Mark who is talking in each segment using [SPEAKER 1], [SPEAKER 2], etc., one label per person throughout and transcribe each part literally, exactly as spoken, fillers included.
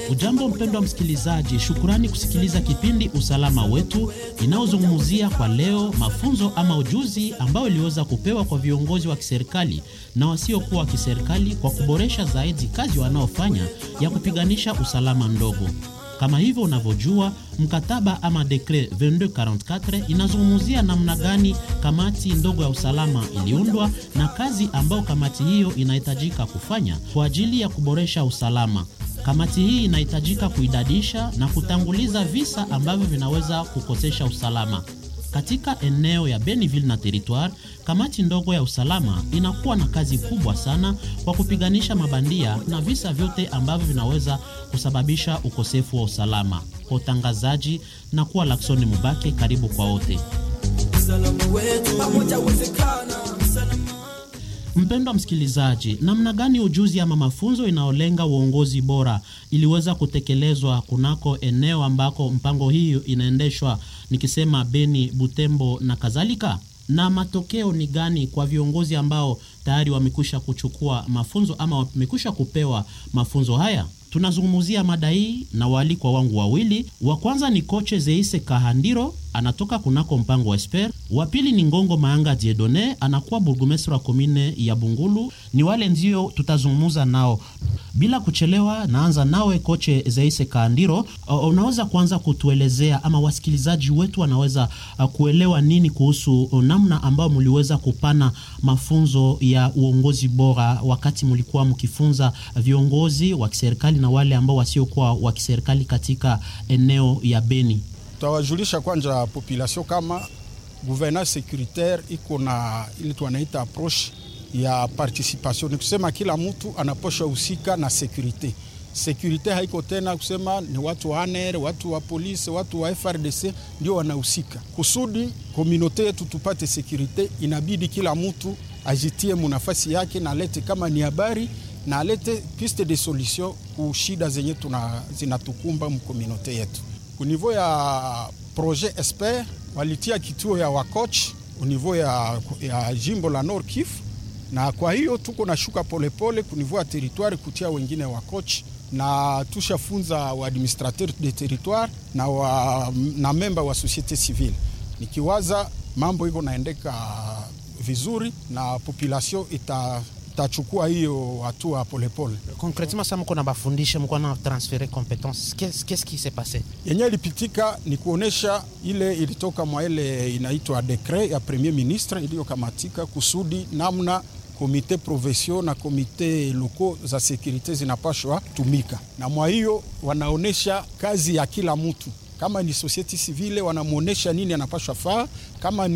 [SPEAKER 1] Ujambo mpendwa msikilizaji, shukurani kusikiliza kipindi Usalama Wetu inaozungumzia kwa leo mafunzo ama ujuzi ambao iliweza kupewa kwa viongozi wa kiserikali na wasiokuwa wa kiserikali kwa kuboresha zaidi kazi wanaofanya ya kupiganisha usalama mdogo. Kama hivyo unavyojua, mkataba ama dekret ishirini na mbili arobaini na nne inazungumzia namna gani kamati ndogo ya usalama iliundwa na kazi ambao kamati hiyo inahitajika kufanya kwa ajili ya kuboresha usalama. Kamati hii inahitajika kuidadisha na kutanguliza visa ambavyo vinaweza kukosesha usalama. Katika eneo ya Beniville na territoire, kamati ndogo ya usalama inakuwa na kazi kubwa sana kwa kupiganisha mabandia na visa vyote ambavyo vinaweza kusababisha ukosefu wa usalama. Kwa utangazaji na kuwa Laksoni Mubake, karibu kwa wote. Mpendwa msikilizaji, namna gani ujuzi ama mafunzo inaolenga uongozi bora iliweza kutekelezwa kunako eneo ambako mpango hiyo inaendeshwa, nikisema Beni, Butembo na kadhalika? Na matokeo ni gani kwa viongozi ambao tayari wamekwisha kuchukua mafunzo ama wamekwisha kupewa mafunzo haya? Tunazungumzia mada hii na waalikwa wangu wawili. Wa kwanza ni Koche Zeise Kahandiro, anatoka kunako mpango wa Esper. Wa pili ni Ngongo Maanga Diedone, anakuwa burgomestre wa komine ya Bungulu. Ni wale ndio tutazungumza nao. Bila kuchelewa, naanza nawe Koche Zeise Kahandiro. Uh, unaweza kuanza kutuelezea ama wasikilizaji wetu wanaweza uh, kuelewa nini kuhusu uh, namna ambao mliweza kupana mafunzo ya uongozi bora wakati mlikuwa mkifunza viongozi wa kiserikali na wale ambao wasiokuwa wa kiserikali katika eneo ya Beni?
[SPEAKER 2] Tawajulisha kwanza population kama gouvernance sécuritaire iko na ile tunaita approche ya participation. Ni kusema kila mtu anaposha husika na security. Security haiko tena kusema ni watu wa A N R, watu wa polisi, watu wa F R D C ndio wanahusika. Kusudi communauté yetu tupate security, inabidi kila mtu ajitie munafasi yake na lete kama ni habari na lete piste de solution ku shida zenye tuna zinatukumba mu communauté yetu. Au niveau ya projet Esper walitia kituo ya wakoch au niveau ya, ya jimbo la Nord Kivu, na kwa hiyo tuko na shuka polepole ku niveau ya territoire kutia wengine wakoch, na tushafunza wa administrateur de territoire na wa, na memba wa societe civile. Nikiwaza mambo iko naendeka vizuri na population ita tachukua hiyo hatua polepole.
[SPEAKER 1] Concrètement, ça mko na bafundisha, mko na transférer compétences. Qu'est-ce qu'est-ce qui s'est passé?
[SPEAKER 2] Yenye ilipitika ni kuonesha ile ilitoka mwa ile inaitwa decret ya premier ministre iliyokamatika kusudi namna komite provincial na komite loko za sécurité zinapashwa tumika. Na mwa hiyo wanaonesha kazi ya kila mtu. Kama ni society civile wanamuonesha nini anapaswa faa, kama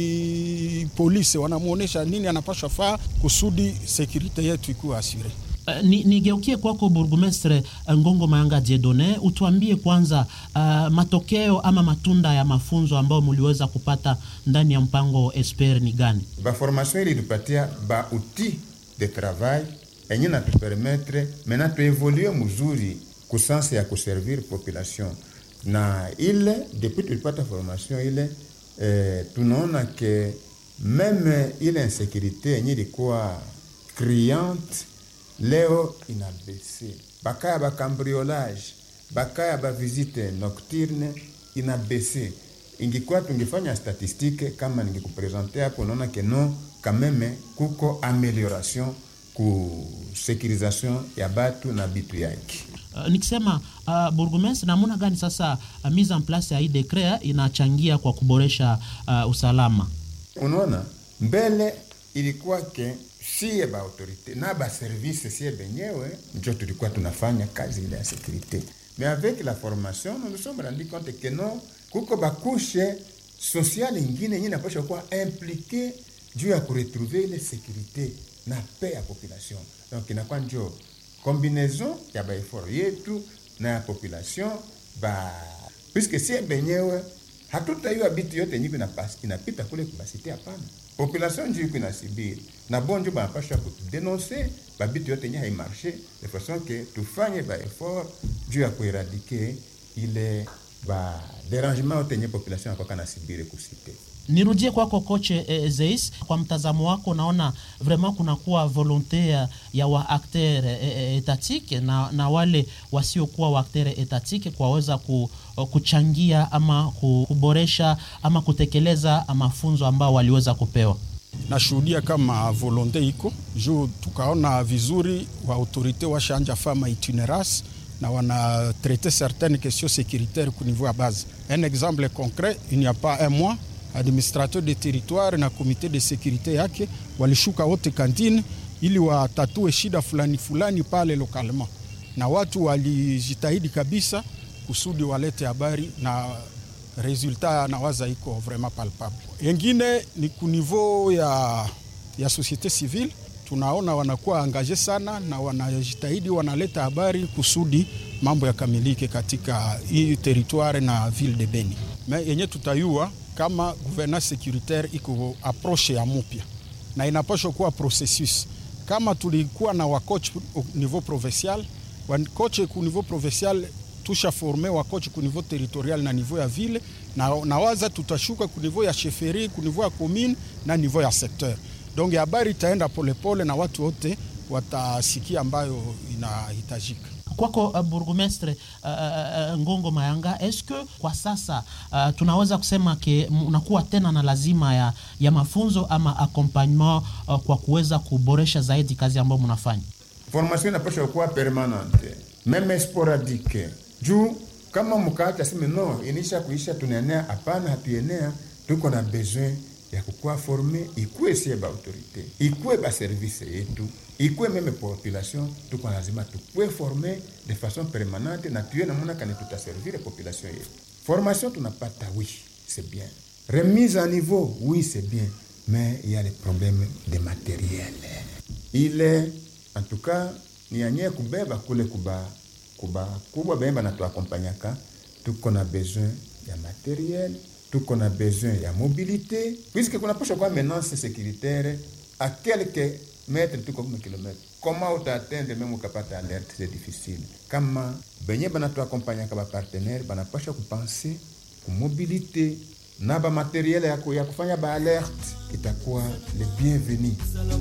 [SPEAKER 2] ni polisi wanamuonesha nini anapaswa faa kusudi security yetu ikuwe assurée.
[SPEAKER 1] Uh, ni nigeukie kwako burgomestre Ngongo Maanga Diedone, utuambie kwanza uh, matokeo ama matunda ya mafunzo ambao mliweza kupata ndani ya mpango Esper ni gani?
[SPEAKER 3] Ba formation ili tupatia ba outil de travail enye na tu permettre maintenant tu évoluer mzuri kusansi ya kuservir population. Na ile depuis tulipata formation ile eh, tunaona ke meme ile insécurité yenye ilikuwa criante leo inabese. Bakaya ba cambriolage, bakaya ba visite nocturne inabese. Ingekuwa tungefanya statistique kama ningekupresenter hapo, unaona ke non quand même kuko amélioration ku sécurisation ya batu na bitu yake.
[SPEAKER 1] Uh, nikisema uh, burgomestre, namuna gani sasa uh, mise en place ya hii decret inachangia kwa kuboresha uh, usalama?
[SPEAKER 3] Unaona, mbele ilikuwa ke siye ba autorité na ba service siye benyewe ndio tulikuwa tunafanya kazi ile ya sécurité. Mais avec la formation, nous nous sommes rendu compte que non, kuko ba couche sociale ingine yenye inapaswa kuwa impliqué juu ya kuretrouver ile sécurité na paix ya population. Donc inakuwa ndio combinaison ya ba effort yetu na ya population ba, puisque si benyewe hatutaiwa bitu yote nyingi na pasi inapita kule kubasite hapana. Population ndio iko inasibiri na bonjo ba pasha kudenoncer ba bitu yote nyingi haimarche de façon que tufanye ba effort juu ya kuéradiquer ile ba dérangement yote nyingi population kwa kana sibiri kusite.
[SPEAKER 1] Nirudie kwako koche eh, Zeis, kwa mtazamo wako naona vraiment kunakuwa volonte ya, ya wa acteur eh, etatike na, na wale wasiokuwa wa acteur etatike kwaweza ku, kuchangia ama kuboresha ama kutekeleza mafunzo ambao waliweza kupewa.
[SPEAKER 2] Nashuhudia kama volonte iko juu, tukaona vizuri wa autorite washanja fama itinérace na wana traiter certaines questions sécuritaires au niveau à base. Un exemple concret, il n'y a pas un mois, administrateur de territoire na comité de sécurité yake walishuka wote kantine ili watatue shida fulani fulani pale localement, na watu walijitahidi kabisa kusudi walete habari na resultat na waza iko vraiment palpable. Yengine ni ku niveau ya, ya société civile, tunaona wanakuwa angaje sana na wanajitahidi wanaleta habari kusudi mambo yakamilike katika hii territoire na ville de Beni. Mais yenye tutayua kama gouvernance sécuritaire iko approche ya mupya na inapaswa kuwa processus. Kama tulikuwa na wakoch au niveau provincial, wakoch ku niveau provincial tusha forme wakoch ku niveau territorial na niveau ya ville, na nawaza tutashuka ku niveau ya chefferie, ku niveau ya commune na niveau ya secteur. Donc habari itaenda polepole na watu wote watasikia ambayo inahitajika.
[SPEAKER 1] Kwako uh, Burgomestre uh, uh, Ngongo Mayanga, eske kwa sasa uh, tunaweza kusema ke unakuwa tena na lazima ya, ya mafunzo ama accompagnement uh, kwa kuweza kuboresha zaidi kazi ambayo mnafanya?
[SPEAKER 3] Formation inapaswa kuwa permanente, meme sporadique. Juu kama mkaacha sema no inisha kuisha tunaenea, hapana, hatuenea, tuko na besoin ya kukua forme, ikue sie ba autorité, ikue ba service yetu, ikue meme population, tuko lazima tukue forme de façon permanente na tuye na muna kani tutaservir population yetu. Formation tunapata, oui, c'est bien. Remise à niveau, oui, c'est bien. Mais il y a les problèmes de matériel. Il est, en tout cas, ni anye kubeba kule kuba, kuba, kuba bemba na tuakompanyaka, tuko na besoin ya matériel, tuko na besoin ya mobilité, puisque kuna posho kwa menace sécuritaire à quelques mètres, tuko kwa kilomètres. Comment on atteindre même kapata alerte, c'est difficile. Kama benye bana tuakompanyaka ba partenaire, bana posho kupenser ku mobilité na ba matériel ya ya kufanya ba alerte, itakuwa le bienvenu.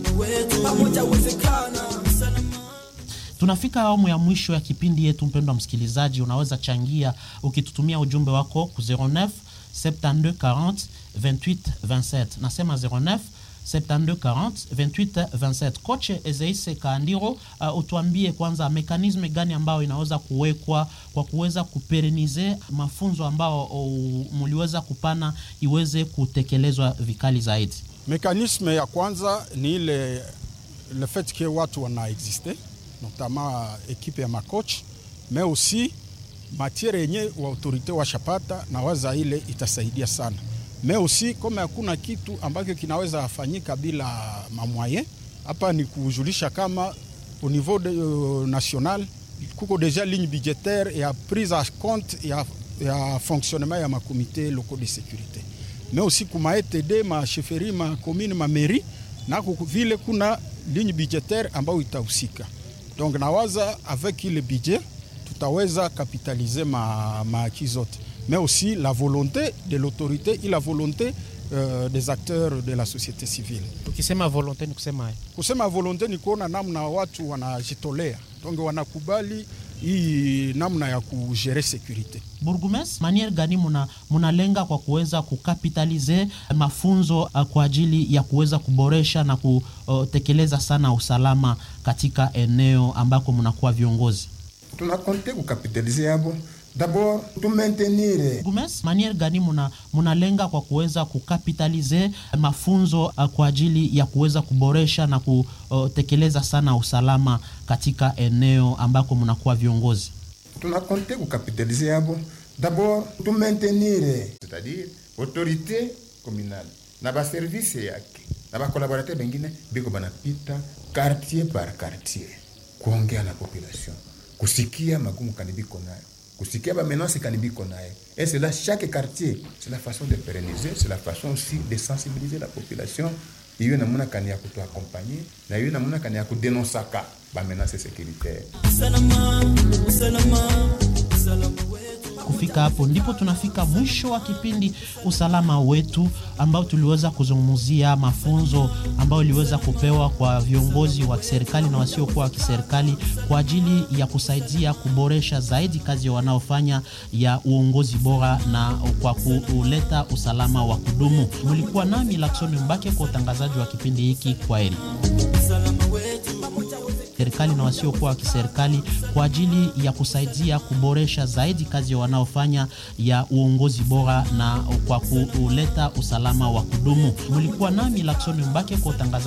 [SPEAKER 1] Tunafika awamu ya mwisho ya kipindi yetu. Mpendwa msikilizaji, unaweza changia ukitutumia ujumbe wako ku zero neuf soixante-douze quarante vingt-huit vingt-sept. Nasema zero neuf soixante-douze quarante vingt-huit vingt-sept. Koche Ezeise Kaandiro, uh, utuambie kwanza mekanisme gani ambao inaweza kuwekwa kwa kuweza kuperenize mafunzo ambao uh, muliweza kupana iweze kutekelezwa vikali zaidi.
[SPEAKER 2] Mekanisme ya kwanza ni ile le fait que watu wana existe, notamment équipe ya makoch, mais aussi matière yenye wa autorité washapata, na waza ile itasaidia sana. Mais aussi kama hakuna kitu ambacho kinaweza afanyika bila mamwaye, hapa ni kujulisha kama au niveau de, uh, national kuko déjà ligne budgétaire ya prise en compte ya, ya fonctionnement ya ma comité locaux de sécurité. Mais aussi kuma E T D, ma chefferie, ma commune, ma mairie, na vile kuna ligne budgétaire ambayo itahusika. Donc nawaza avec le budget tutaweza capitaliser ma ma kizote, mais aussi la volonté de l'autorité et la volonté euh, des acteurs de la société civile.
[SPEAKER 1] Tukisema volonté ni kusema hai.
[SPEAKER 2] Kusema volonté ni kuona namna watu wanajitolea, donc wanakubali hii namna ya kugere sécurité.
[SPEAKER 1] Burgumes, manière gani muna munalenga kwa kuweza kukapitalize mafunzo uh, kwa ajili ya kuweza kuboresha na kutekeleza sana usalama katika eneo ambako munakuwa viongozi?
[SPEAKER 3] Tunakonte kukapitalize yabo. D'abord, tu maintenir.
[SPEAKER 1] Burgumes, manière gani muna munalenga kwa kuweza kukapitalize mafunzo uh, kwa ajili ya kuweza kuboresha na kutekeleza sana usalama katika eneo ambako munakuwa viongozi?
[SPEAKER 3] Tunakonte kukapitalize yabo. D'abord, tu maintenir, c'est-à-dire autorité communale na ba service yake na ba collaborateur bengine biko banapita quartier par quartier kuongea na population, kusikia magumu kanibiko nayo, kusikia ba menace kanibiko nayo. Et c'est là chaque quartier, c'est la façon de pérenniser, c'est la façon aussi de sensibiliser la population. Iyo na muna kani ya kutu accompagner, na iyo na muna kani ya kudenosaka ba menace sécuritaire.
[SPEAKER 1] Kufika kufika hapo ndipo tunafika mwisho wa kipindi usalama wetu, ambao tuliweza kuzungumzia mafunzo ambao iliweza kupewa kwa viongozi wa kiserikali na wasiokuwa wa kiserikali kwa ajili ya kusaidia kuboresha zaidi kazi wanaofanya ya uongozi bora na kwa kuleta usalama wa kudumu. Mlikuwa nami Lakson Mbake kwa utangazaji wa kipindi hiki. Kwaheri. Serikali na wasiokuwa wa kiserikali kwa ajili ya kusaidia kuboresha zaidi kazi wanaofanya ya uongozi bora na kwa kuleta usalama wa kudumu. Mlikuwa nami Lakson Mbake kwa utangazaji